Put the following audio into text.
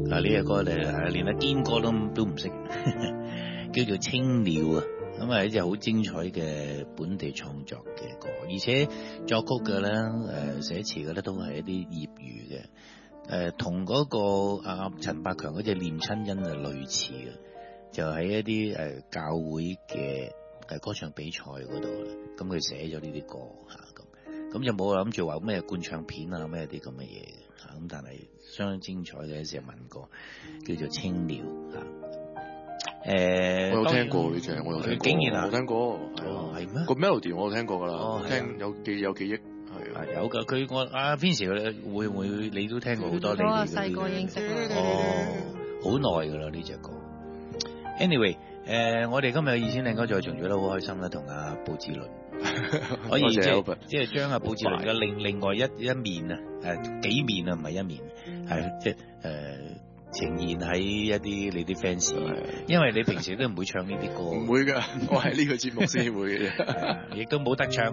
呢隻歌連阿堅哥都唔識，叫做《青鳥》啊。咁啊，一隻好精彩嘅本地創作嘅歌，而且作曲嘅咧，寫詞嘅咧都係一啲業餘嘅，同嗰個阿陳百強嗰隻《念親恩》係類似嘅，就喺一啲教會嘅歌唱比賽嗰度啦。咁佢寫咗呢啲歌嚇，咁就冇諗住話咩灌唱片啊咩啲咁嘅嘢嘅嚇，咁但係相當精彩嘅一隻民歌，叫做《青鳥》嚇。 我有聽過呢隻，我有聽過， 竟然啊， 我聽過， 係咩？ 個 melody 我有聽過㗎啦， 哦， 聽有記憶，係有㗎。佢我阿邊時會唔會你都聽過好多你哋細個認識啦。 好耐㗎啦呢隻歌。Anyway，我哋今日嘅二千零歌再重組得好開心啦，同阿布志倫可以即係將阿布志倫嘅另外一面啊，幾面啊，唔係一面，係即係呈現喺一啲你啲 fans，因為你平時都唔會唱呢啲歌， 唔會㗎，我係呢個節目先會嘅啫， 亦都冇得唱。